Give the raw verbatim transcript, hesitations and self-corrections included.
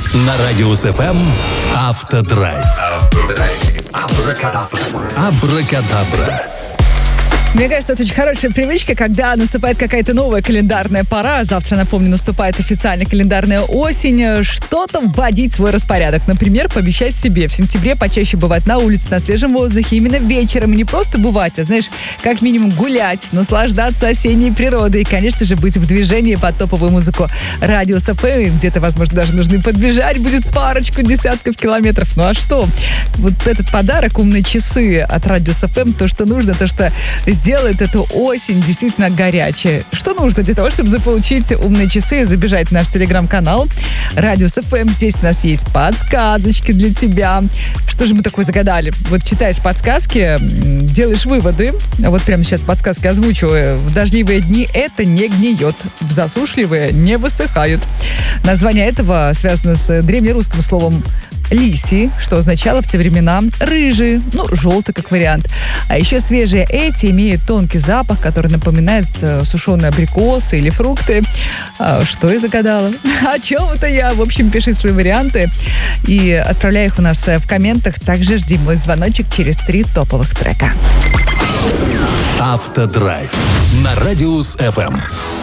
На Радиус эф эм «Автодрайв». Абракадабра. Мне кажется, это очень хорошая привычка, когда наступает какая-то новая календарная пора. Завтра, напомню, наступает официально календарная осень. Что-то вводить в свой распорядок. Например, пообещать себе в сентябре почаще бывать на улице, на свежем воздухе, именно вечером. И не просто бывать, а, знаешь, как минимум гулять, наслаждаться осенней природой. И, конечно же, быть в движении под топовую музыку Радиус эф эм. Где-то, возможно, даже нужно подбежать будет парочку десятков километров. Ну а что? Вот этот подарок, умные часы от Радиус эф эм, то, что нужно, то, что сделает эту осень действительно горячей. Что нужно для того, чтобы заполучить умные часы и забежать в наш телеграм-канал Радиус эф эм? Здесь у нас есть подсказочки для тебя. Что же мы такое загадали? Вот читаешь подсказки, делаешь выводы. Вот прямо сейчас подсказки озвучиваю. В дождливые дни это не гниет. В засушливые не высыхают. Название этого связано с древнерусским словом лисий, что означало в те времена рыжий, ну, желтый как вариант. А еще свежие эти имеют тонкий запах, который напоминает э, сушеные абрикосы или фрукты. А, что я загадала? О чем это я? В общем, пиши свои варианты и отправляй их у нас в комментах. Также жди мой звоночек через три топовых трека. Автодрайв на Радиус эф эм.